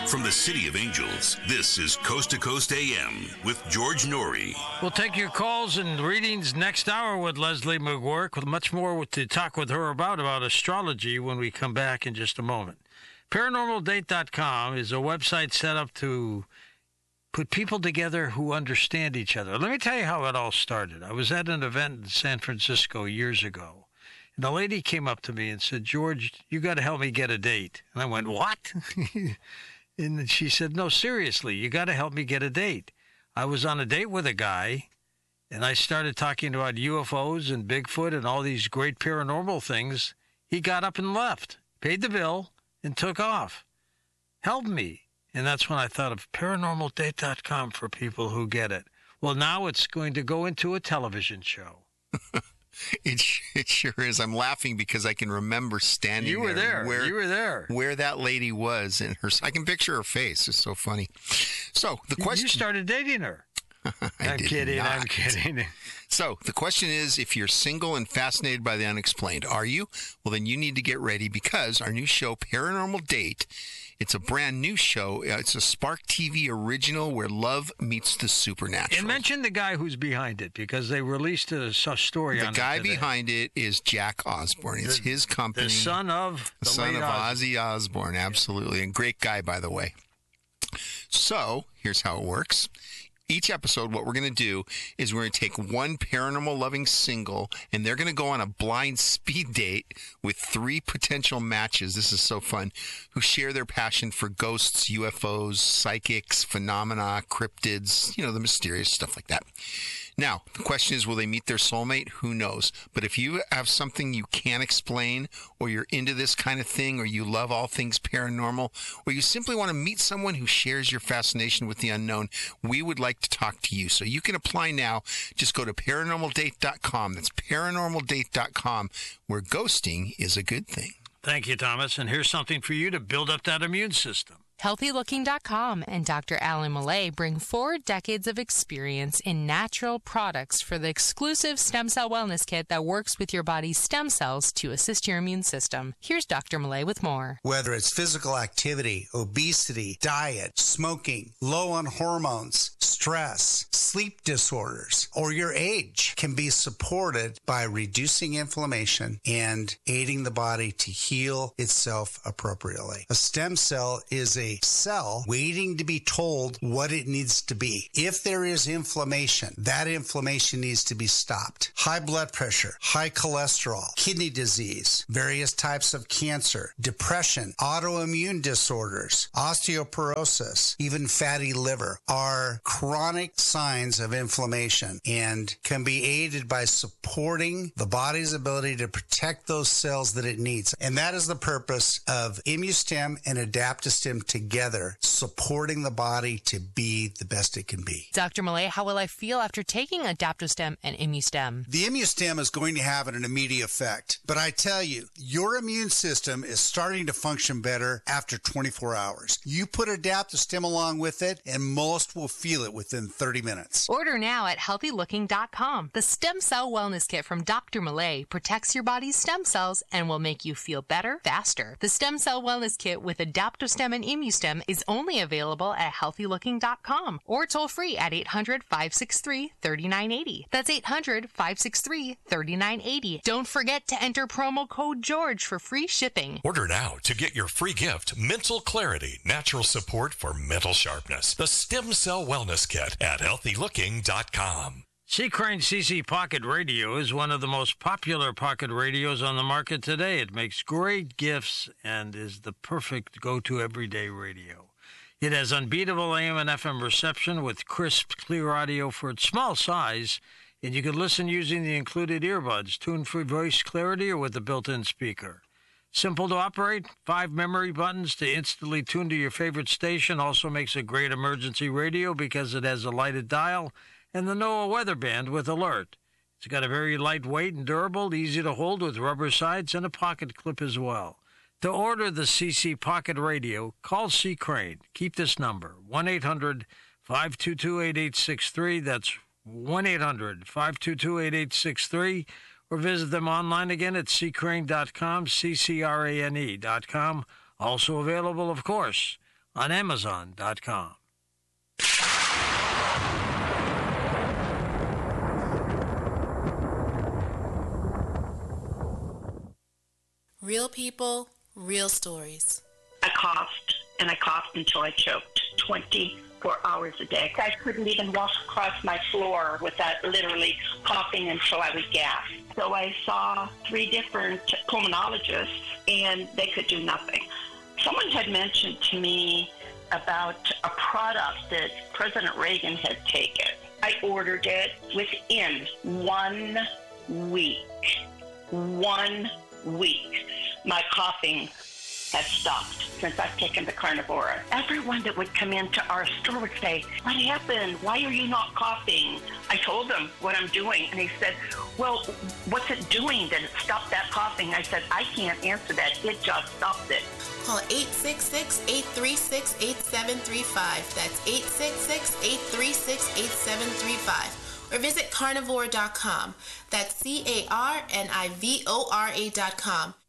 From the City of Angels, this is Coast to Coast AM with George Norrie. We'll take your calls and readings next hour with Leslie McGuirk, with much more to talk with her about astrology when we come back in just a moment. ParanormalDate.com is a website set up to put people together who understand each other. Let me tell you how it all started. I was at an event in San Francisco years ago, and a lady came up to me and said, "George, you got to help me get a date." And I went, "What?" And she said, "No, seriously, you got to help me get a date." I was on a date with a guy, and I started talking about UFOs and Bigfoot and all these great paranormal things. He got up and left, paid the bill, and took off. Help me. And that's when I thought of ParanormalDate.com for people who get it. Well, now it's going to go into a television show. It sure is. I'm laughing because I can remember standing You were there. You were there. Where that lady was. I can picture her face. It's so funny. So the question... You started dating her. I'm kidding. So the question is, if you're single and fascinated by the unexplained, are you? Well, then you need to get ready because our new show, Paranormal Date, it's a brand new show. It's a Spark TV original where love meets the supernatural. And mention the guy who's behind it because they released a story on it. The guy behind it is Jack Osborne. It's his company. The son of Ozzy Osbourne, absolutely. And great guy, by the way. So here's how it works. Each episode, what we're going to do is we're going to take one paranormal-loving single, and they're going to go on a blind speed date with 3 potential matches. This is so fun. Who share their passion for ghosts, UFOs, psychics, phenomena, cryptids, the mysterious stuff like that. Now, the question is, will they meet their soulmate? Who knows? But if you have something you can't explain, or you're into this kind of thing, or you love all things paranormal, or you simply want to meet someone who shares your fascination with the unknown, we would like to talk to you. So you can apply now. Just go to ParanormalDate.com. That's ParanormalDate.com, where ghosting is a good thing. Thank you, Thomas. And here's something for you to build up that immune system. HealthyLooking.com and Dr. Alan Millay bring 4 decades of experience in natural products for the exclusive Stem Cell Wellness Kit that works with your body's stem cells to assist your immune system. Here's Dr. Millay with more. Whether it's physical activity, obesity, diet, smoking, low on hormones, stress, sleep disorders, or your age can be supported by reducing inflammation and aiding the body to heal itself appropriately. A stem cell is a cell waiting to be told what it needs to be. If there is inflammation, that inflammation needs to be stopped. High blood pressure, high cholesterol, kidney disease, various types of cancer, depression, autoimmune disorders, osteoporosis, even fatty liver are chronic signs of inflammation and can be aided by supporting the body's ability to protect those cells that it needs. And that is the purpose of ImmuStem and AdaptoStem together, supporting the body to be the best it can be. Dr. Millay, how will I feel after taking AdaptoStem and ImmuStem? The ImmuStem is going to have an immediate effect, but I tell you, your immune system is starting to function better after 24 hours. You put AdaptoStem along with it, and most will feel it within 30 minutes. Order now at HealthyLooking.com. The Stem Cell Wellness Kit from Dr. Millay protects your body's stem cells and will make you feel better faster. The Stem Cell Wellness Kit with AdaptoStem and ImmuStem is only available at HealthyLooking.com or toll free at 800-563-3980. That's 800-563-3980. Don't forget to enter promo code GEORGE for free shipping. Order now to get your free gift, Mental Clarity, Natural Support for Mental Sharpness. The Stem Cell Wellness Kit at HealthyLooking.com. C. Crane CC Pocket Radio is one of the most popular pocket radios on the market today. It makes great gifts and is the perfect go-to everyday radio. It has unbeatable AM and FM reception with crisp, clear audio for its small size, and you can listen using the included earbuds, tuned for voice clarity or with the built-in speaker. Simple to operate, 5 memory buttons to instantly tune to your favorite station. Also makes a great emergency radio because it has a lighted dial and the NOAA weather band with alert. It's got a very lightweight and durable, easy to hold with rubber sides and a pocket clip as well. To order the CC Pocket Radio, call C. Crane. Keep this number, 1-800-522-8863. That's 1-800-522-8863. Or visit them online again at ccrane.com, ccrane.com. Also available, of course, on Amazon.com. Real people, real stories. I coughed, and I coughed until I choked 24 hours a day. I couldn't even walk across my floor without literally coughing until I would gasp. So I saw 3 different pulmonologists, and they could do nothing. Someone had mentioned to me about a product that President Reagan had taken. I ordered it within 1 week. 1 week. My coughing has stopped since I've taken the Carnivora. Everyone that would come into our store would say, "What happened? Why are you not coughing?" I told them what I'm doing, and he said, "Well, what's it doing that it stopped that coughing?" I said, "I can't answer that. It just stopped it." Call 866-836-8735. That's 866-836-8735. Or visit carnivora.com. That's CARNIVORA.com.